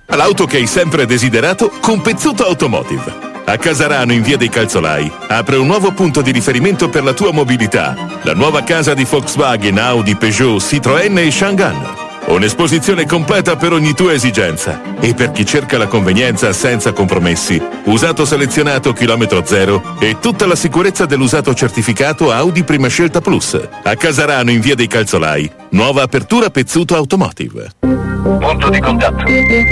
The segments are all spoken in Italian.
L'auto che hai sempre desiderato con Pezzuto Automotive. A Casarano, in via dei Calzolai, apre un nuovo punto di riferimento per la tua mobilità. La nuova casa di Volkswagen, Audi, Peugeot, Citroën e Chang'an. Un'esposizione completa per ogni tua esigenza. E per chi cerca la convenienza senza compromessi, usato selezionato chilometro zero e tutta la sicurezza dell'usato certificato Audi Prima Scelta Plus. A Casarano, in via dei Calzolai, nuova apertura Pezzuto Automotive. Punto di contatto.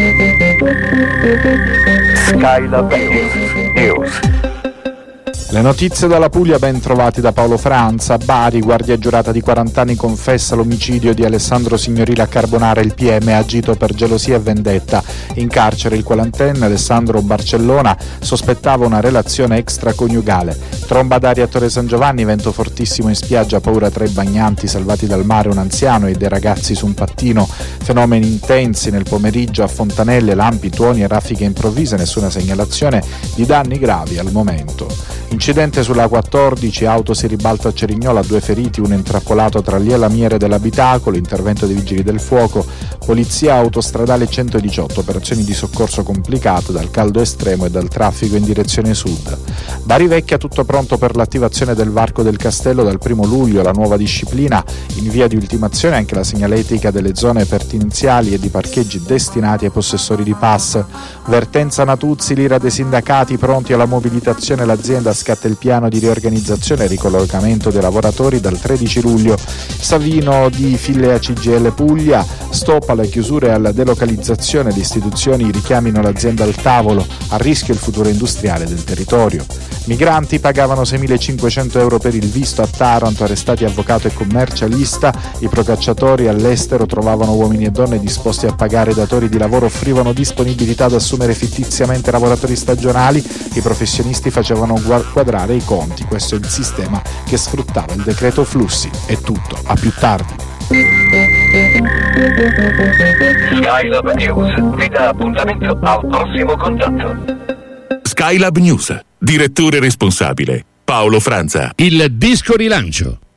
Skylab News. Le notizie dalla Puglia ben trovati da Paolo Franza. A Bari, guardia giurata di 40 anni confessa l'omicidio di Alessandro Signorile a Carbonara. Il PM ha agito per gelosia e vendetta. In carcere il 40enne Alessandro Barcellona sospettava una relazione extraconiugale. Tromba d'aria a Torre San Giovanni, vento fortissimo in spiaggia, paura tra i bagnanti salvati dal mare, un anziano e dei ragazzi su un pattino. Fenomeni intensi nel pomeriggio a Fontanelle, lampi, tuoni e raffiche improvvise, nessuna segnalazione di danni gravi al momento. Incidente sulla 14, auto si ribalta a Cerignola, 2 feriti, uno intrappolato tra lì e lamiere dell'abitacolo, intervento dei vigili del fuoco, polizia autostradale 118, operazioni di soccorso complicate dal caldo estremo e dal traffico in direzione sud. Bari Vecchia, tutto pronto per l'attivazione del varco del castello dal 1 luglio, la nuova disciplina, in via di ultimazione anche la segnaletica delle zone pertinenziali e di parcheggi destinati ai possessori di pass. Vertenza Natuzzi, l'ira dei sindacati pronti alla mobilitazione, l'azienda scatta il piano di riorganizzazione e ricollocamento dei lavoratori dal 13 luglio. Savino di Filea CGL Puglia, stop alle chiusure e alla delocalizzazione, le istituzioni richiamino l'azienda al tavolo, a rischio il futuro industriale del territorio. Migranti pagavano 6.500 euro per il visto a Taranto, arrestati avvocato e commercialista, i procacciatori all'estero trovavano uomini e donne disposti a pagare, datori di lavoro offrivano disponibilità ad assumere fittiziamente lavoratori stagionali, i professionisti facevano quadrare i conti, questo è il sistema che sfruttava il decreto flussi. È tutto, a più tardi. Skylab News vi dà appuntamento al prossimo contatto. Skylab News. Direttore responsabile Paolo Franza. Il disco rilancio.